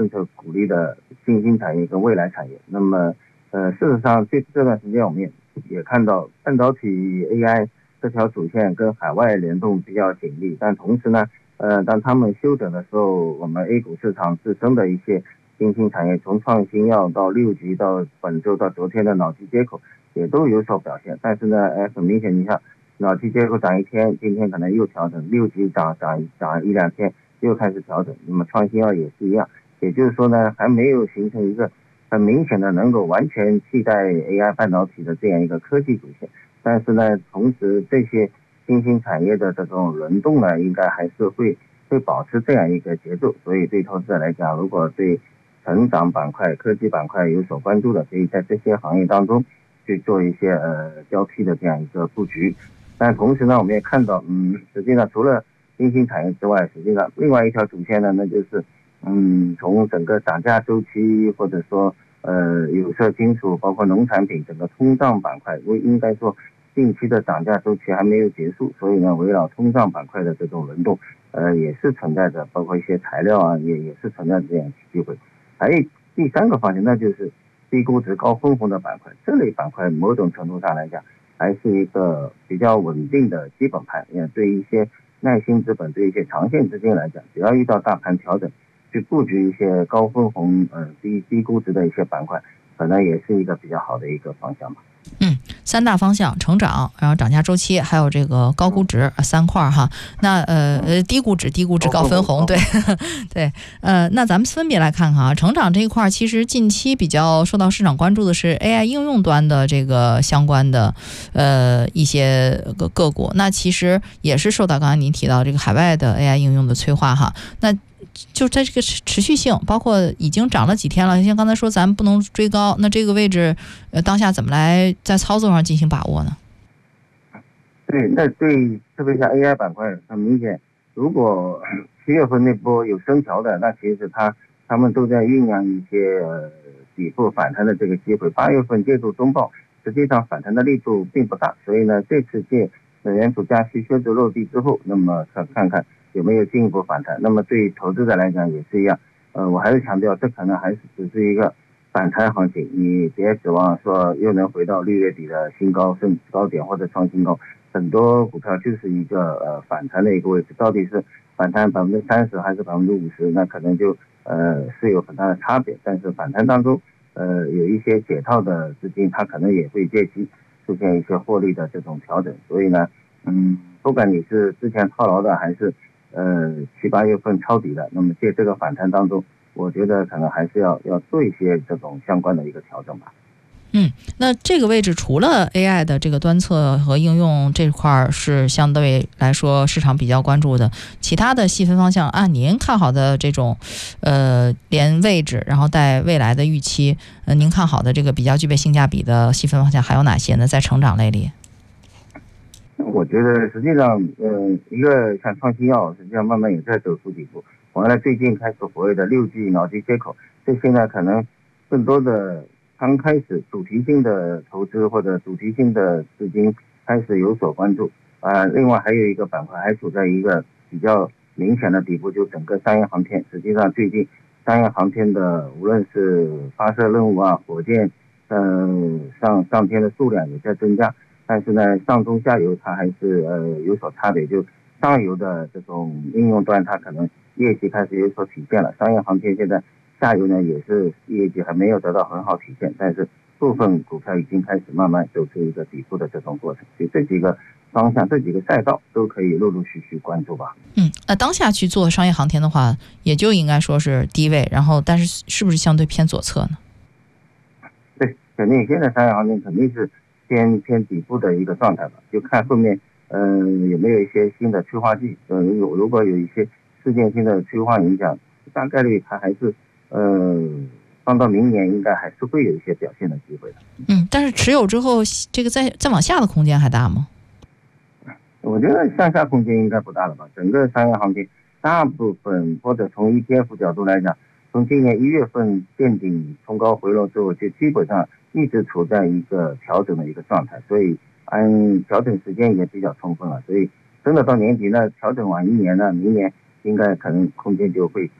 政策鼓励的新兴产业跟未来产业。那么事实上这段时间我们也看到半导体 AI 这条主线跟海外联动比较紧密，但同时呢当他们休整的时候，我们 A 股市场自身的一些新兴产业，从创新药到6G到本周到昨天的脑机接口也都有所表现。但是呢很明显，你看脑机接口涨一天，今天可能又调整，6G 涨一两天又开始调整，那么创新药也是一样。也就是说呢，还没有形成一个很明显的能够完全替代 AI 半导体的这样一个科技主线。但是呢，同时这些新兴产业的这种轮动呢，应该还是会保持这样一个节奏。所以对投资者来讲，如果对成长板块、科技板块有所关注的，可以在这些行业当中去做一些交替的这样一个布局。但同时呢，我们也看到，实际上除了新兴产业之外，实际上另外一条主线呢，那就是从整个涨价周期，或者说有色金属，包括农产品，整个通胀板块，应该说近期的涨价周期还没有结束，所以呢，围绕通胀板块的这种轮动，也是存在着，包括一些材料啊，也是存在这样机会。还有第三个方向，那就是低估值高分红的板块，这类板块某种程度上来讲，还是一个比较稳定的基本盘。对一些耐心资本，对一些长线资金来讲，只要遇到大盘调整，去布局一些高分红、低估值的一些板块，可能也是一个比较好的一个方向吧。 三大方向：成长，然后涨价周期，还有这个高估值三块哈。那低估值、高分红，对对。那咱们分别来看看啊，成长这一块其实近期比较受到市场关注的是 AI 应用端的这个相关的一些个股，那其实也是受到刚才您提到这个海外的 AI 应用的催化哈。那就在这个持续性，包括已经涨了几天了，像刚才说咱们不能追高，那这个位置当下怎么来在操作上进行把握呢？ 对，那对特别像 AI 板块，很明显，如果7月份那波有升调的，那其实他们都在酝酿一些底部反弹的这个机会。8月份借助中报，实际上反弹的力度并不大，所以呢，这次借美联储加息靴子落地之后，那么看看有没有进一步反弹。那么对于投资者来讲也是一样，我还是强调，这可能还是只是一个反弹行情，你别指望说又能回到6月底的新高甚至高点或者创新高。很多股票就是一个反弹的一个位置，到底是反弹30%还是50%，那可能是有很大的差别。但是反弹当中有一些解套的资金，它可能也会借机出现一些获利的这种调整。所以呢不管你是之前套牢的还是7、8月份抄底的，那么借这个反弹当中，我觉得可能还是要做一些这种相关的一个调整吧。 那这个位置除了 AI 的这个端侧和应用这块是相对来说市场比较关注的，其他的细分方向按您看好的这种连位置，然后带未来的预期，您看好的这个比较具备性价比的细分方向还有哪些呢？在成长类里， 我觉得实际上一个像创新药，实际上慢慢也在走出底部。完了最近开始活跃的6G 脑机接口，这些呢可能更多的刚开始主题性的投资或者主题性的资金开始有所关注另外还有一个板块还处在一个比较明显的底部，就整个商业航天。实际上最近商业航天的无论是发射任务火箭上天的数量也在增加，但是呢上中下游它还是有所差别。就上游的这种应用端它可能业绩开始有所体现了，商业航天现在下游呢也是业绩还没有得到很好体现，但是部分股票已经开始慢慢走出一个底部的这种过程。所以这几个方向、这几个赛道都可以陆陆续续关注吧。 那当下去做商业航天的话，也就应该说是低位，然后但是是不是相对偏左侧呢？ 对，肯定现在商业航天肯定是偏底部的一个状态吧，就看后面有没有一些新的催化剂。如果有一些事件性的催化影响，大概率它还是放到明年应该还是会有一些表现的机会的。 但是持有之后，这个再往下的空间还大吗？ 我觉得向下空间应该不大了吧。整个商业航天大部分，或者从 ETF 角度来讲，从今年1月份见顶冲高回落之后，就基本上一直处在一个调整的一个状态，所以调整时间也比较充分了。所以真的到年底呢，调整完1年呢，明年应该可能空间就会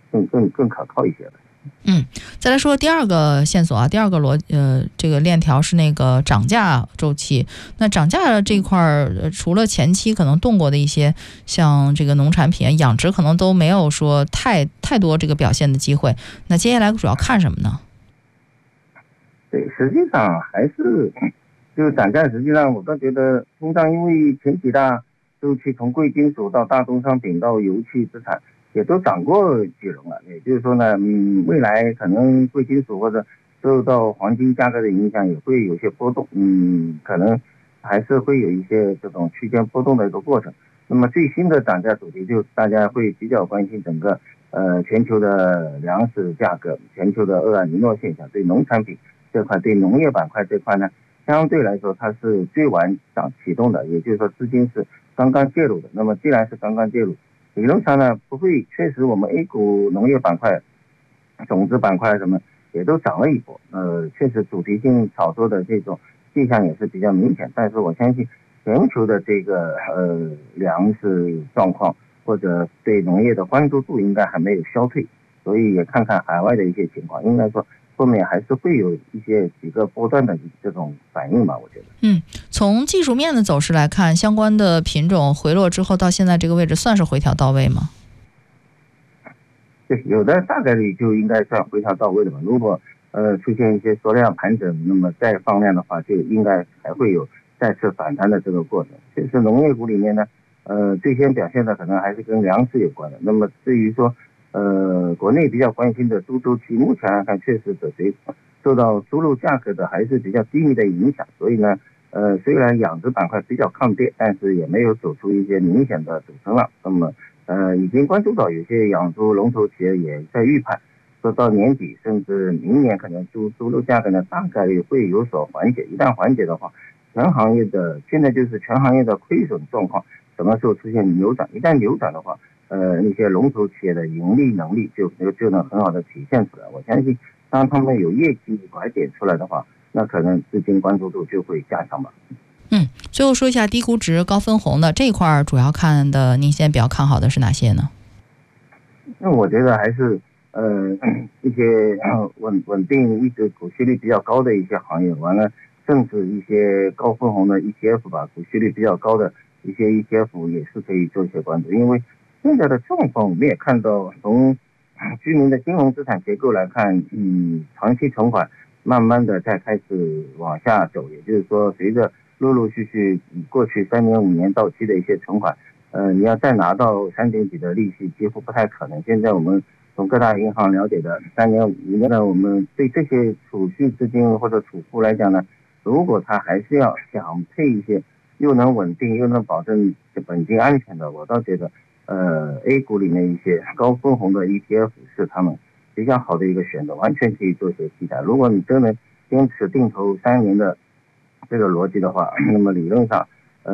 更可靠一些的。 再来说第二个线索啊，第二个这个链条是那个涨价周期。那涨价这块除了前期可能动过的一些，像这个农产品、养殖，可能都没有说太多这个表现的机会。那接下来主要看什么呢？ 对，实际上还是就是涨价，实际上我倒觉得通胀，因为前几大周期从贵金属到大宗商品到油气资产也都涨过几轮了，也就是说呢，未来可能贵金属或者受到黄金价格的影响也会有些波动，可能还是会有一些这种区间波动的一个过程。那么最新的涨价主题就大家会比较关心整个全球的粮食价格、全球的厄尔尼诺现象，对农产品这块、对农业板块这块呢，相对来说它是最晚启动的，也就是说资金是刚刚介入的。那么既然是刚刚介入，理论上呢，不会，确实我们 A 股农业板块、种子板块什么也都涨了一波，确实主题性炒作的这种迹象也是比较明显。但是我相信全球的这个粮食状况或者对农业的关注度应该还没有消退，所以也看看海外的一些情况，应该说后面还是会有几个波段的这种反应吧，我觉得。 从技术面的走势来看，相关的品种回落之后到现在这个位置，算是回调到位吗？ 对，有的大概率就应该算回调到位的吧。如果出现一些缩量盘整，那么再放量的话，就应该还会有再次反弹的这个过程。其实农业股里面呢，最先表现的可能还是跟粮食有关的。那么至于说国内比较关心的猪周期，目前来看确实受到猪肉价格的还是比较低迷的影响，所以呢，虽然养殖板块比较抗跌，但是也没有走出一些明显的主升浪。那么已经关注到有些养猪龙头企业也在预判，说到年底甚至明年可能猪肉价格呢大概率会有所缓解。一旦缓解的话，现在就是全行业的亏损状况什么时候出现扭转？一旦扭转的话，那些龙头企业的盈利能力就能很好的体现出来。我相信，当他们有业绩拐点出来的话，那可能资金关注度就会加强吧。 最后说一下低估值高分红的这一块，主要看的您现在比较看好的是哪些呢？ 那我觉得还是一些稳定一直股息率比较高的一些行业，完了甚至一些高分红的 ETF 吧，股息率比较高的一些 ETF 也是可以做一些关注。因为现在的状况我们也看到，从居民的金融资产结构来看，长期存款慢慢的在开始往下走，也就是说随着陆陆续续过去3年5年到期的一些存款，你要再拿到3点几的利息几乎不太可能。现在我们从各大银行了解的3年5年呢，我们对这些储蓄资金或者储户来讲呢，如果他还是要想配一些又能稳定又能保证本金安全的，我倒觉得A 股里面一些高分红的 ETF 是他们比较好的一个选择，完全可以做些替代。如果你真的坚持定投3年的这个逻辑的话，那么理论上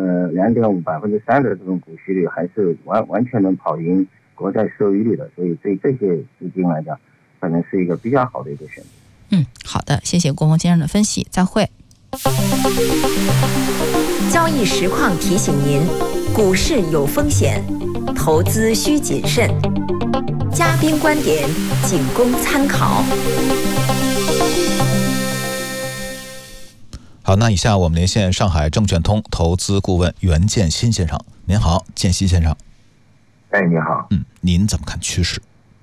2.5%的这种股息率还是完全能跑赢国债收益率的，所以对这些资金来讲可能是一个比较好的一个选择。 好的，谢谢郭峰先生的分析，再会。 交易实况提醒您，股市有风险，投资需谨慎，嘉宾观点仅供参考。 好，那以下我们连线上海证券通投资顾问袁建新先生。您好，建新先生。 你好。 您怎么看趋势？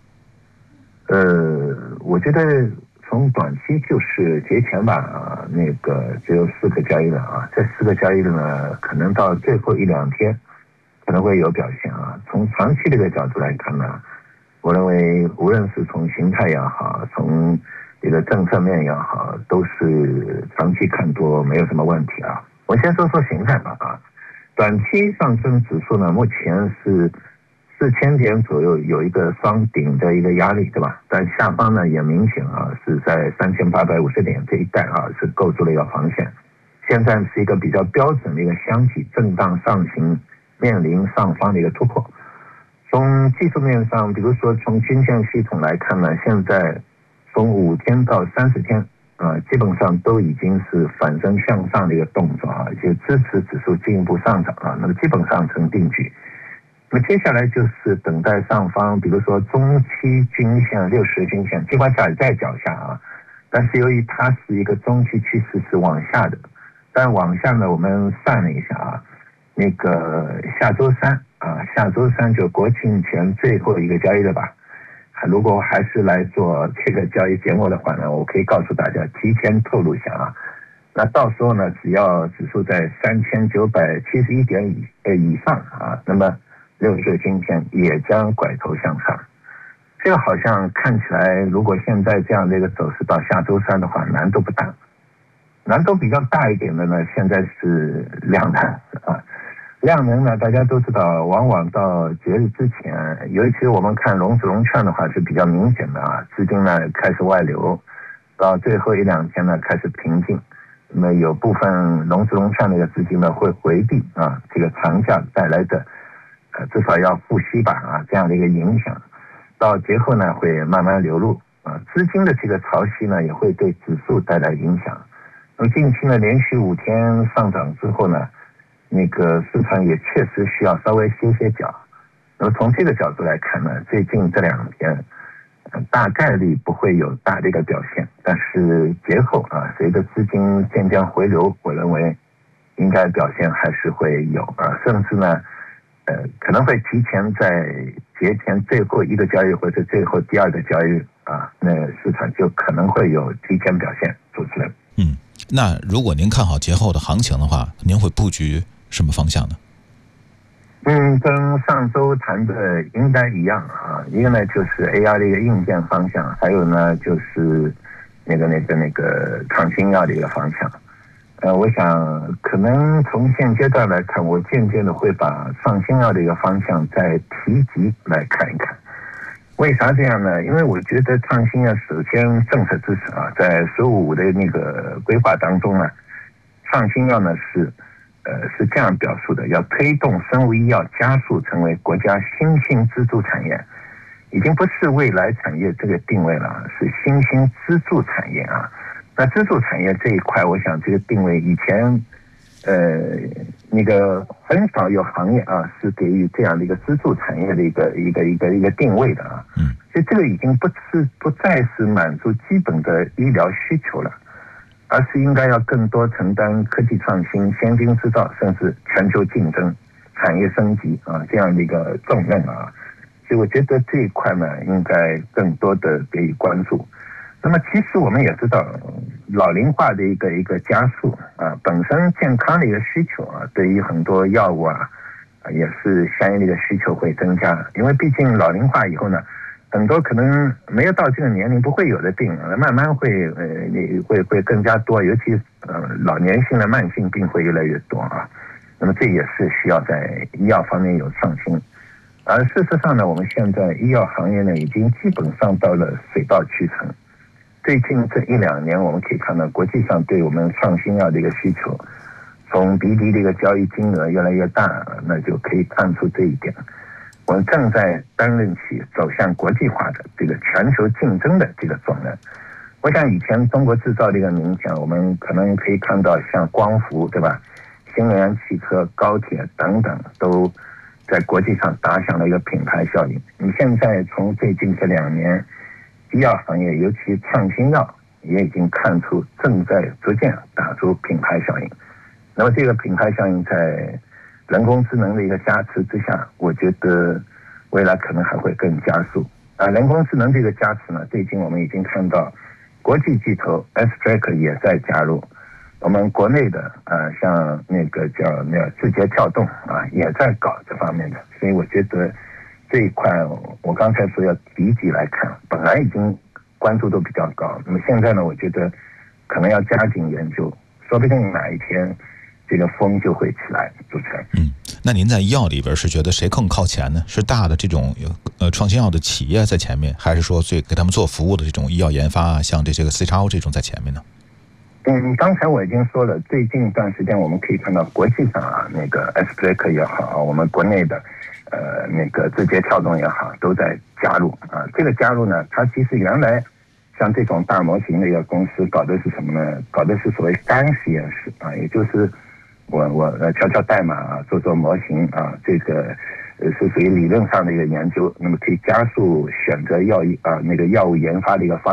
我觉得从短期就是节前吧，那个只有4个交易日啊，这4个交易日呢，可能到最后1-2天可能会有表现啊。从长期这个角度来看呢，我认为无论是从形态也好，从这个政策面也好，都是长期看多，没有什么问题啊。我先说形态吧啊，短期上证指数呢，目前是4000点左右，有一个双顶的一个压力，对吧？但下方呢也明显啊是在3850点这一带啊是构筑了一个防线，现在是一个比较标准的一个箱体震荡上行，面临上方的一个突破。从技术面上，比如说从均线系统来看呢，现在从5天到30天基本上都已经是反身向上的一个动作啊，就支持指数进一步上涨啊，那么基本上成定局。 那么接下来就是等待上方，比如说中期均线、60均线，尽管在脚下啊，但是由于它是一个中期趋势是往下的，但往下呢，我们算了一下啊，那个下周三就国庆前最后一个交易日吧。如果还是来做这个交易节目的话呢，我可以告诉大家，提前透露一下啊。那到时候呢，只要指数在3971点以上啊，那么60均线也将拐头向上。这个好像看起来，如果现在这样的一个走势到下周三的话，难度不大。难度比较大一点的呢，现在是量能啊。量能呢，大家都知道，往往到节日之前，尤其我们看融资融券的话是比较明显的啊，资金呢开始外流，到最后一两天呢开始平静。那么有部分融资融券的资金呢会回避啊这个长假带来的至少要付息吧啊这样的一个影响，到节后呢会慢慢流入啊，资金的这个潮汐呢也会对指数带来影响。那么近期呢连续5天上涨之后呢，那个市场也确实需要稍微歇脚。那么从这个角度来看呢，最近这2天大概率不会有大的一个表现，但是节后啊，随着资金渐渐回流，我认为应该表现还是会有啊，甚至呢，可能会提前在节前最后一个交易日或者最后第2个交易日啊，那市场就可能会有提前表现。主持人， 那如果您看好节后的行情的话，您会布局什么方向呢？ 跟上周谈的应该一样啊。一个呢就是 AR 的一个硬件方向，还有呢就是那个创新药的一个方向。我想可能从现阶段来看，我渐渐的会把创新药的一个方向再提及来看一看。为啥这样呢？因为我觉得创新药首先政策支持啊，在15的那个规划当中呢，创新药呢是这样表述的，要推动生物医药加速成为国家新兴支柱产业，已经不是未来产业这个定位了，是新兴支柱产业啊。那支柱产业这一块，我想这个定位以前那个很少有行业啊是给予这样的一个支柱产业的一个定位的啊。所以这个已经不再是满足基本的医疗需求了，而是应该要更多承担科技创新、先进制造，甚至全球竞争、产业升级啊这样的一个重任啊。所以我觉得这一块呢，应该更多的给予关注。那么其实我们也知道，老龄化的一个加速啊，本身健康的一个需求啊，对于很多药物啊，也是相应的一个需求会增加。因为毕竟老龄化以后呢，很多可能没有到这个年龄不会有的病，慢慢会更加多，尤其老年性的慢性病会越来越多啊。那么这也是需要在医药方面有创新。而事实上呢，我们现在医药行业呢，已经基本上到了水到渠成。最近这1-2年，我们可以看到国际上对我们创新药的一个需求，从BD的一个交易金额越来越大，那就可以看出这一点。我们正在担任起走向国际化的这个全球竞争的这个重任。我想以前中国制造的一个名讲，我们可能可以看到像光伏，对吧？新能源汽车、高铁等等，都在国际上打响了一个品牌效应。你现在从最近这2年，医药行业，尤其创新药，也已经看出正在逐渐打出品牌效应。那么这个品牌效应在人工智能的一个加持之下，我觉得未来可能还会更加速。人工智能这个加持呢，最近我们已经看到国际巨头 Astrazeneca 也在加入，我们国内的像那个叫字节跳动啊，也在搞这方面的。所以我觉得这一块，我刚才说要提及来看，本来已经关注度比较高，那么现在呢，我觉得可能要加紧研究，说不定哪一天这个风就会起来。主持人， 那您在医药里边是觉得谁更靠前呢？是大的这种创新药的企业在前面，还是说给他们做服务的这种医药研发啊，像这个 CRO 这种在前面呢？ 刚才我已经说了，最近一段时间我们可以看到国际上啊，那个 Astrazeneca 也好，我们国内的那个字节跳动也好，都在加入啊。这个加入呢，它其实原来像这种大模型的一个公司搞的是什么呢？搞的是所谓干实验室啊，也就是我敲代码啊，做模型啊，这个是属于理论上的一个研究，那么可以加速选择药物研发的一个方